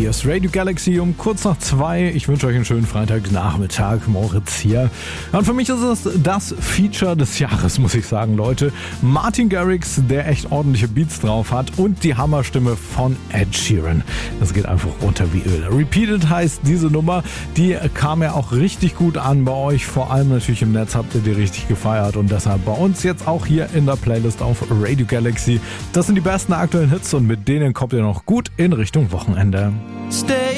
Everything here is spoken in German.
Hier ist Radio Galaxy um kurz nach 2. Ich wünsche euch einen schönen Freitagnachmittag. Moritz hier. Und für mich ist es das Feature des Jahres, muss ich sagen, Leute. Martin Garrix, der echt ordentliche Beats drauf hat, und die Hammerstimme von Ed Sheeran. Das geht einfach runter wie Öl. Repeated heißt diese Nummer. Die kam ja auch richtig gut an bei euch. Vor allem natürlich im Netz habt ihr die richtig gefeiert. Und deshalb bei uns jetzt auch hier in der Playlist auf Radio Galaxy. Das sind die besten aktuellen Hits und mit denen kommt ihr noch gut in Richtung Wochenende. Stay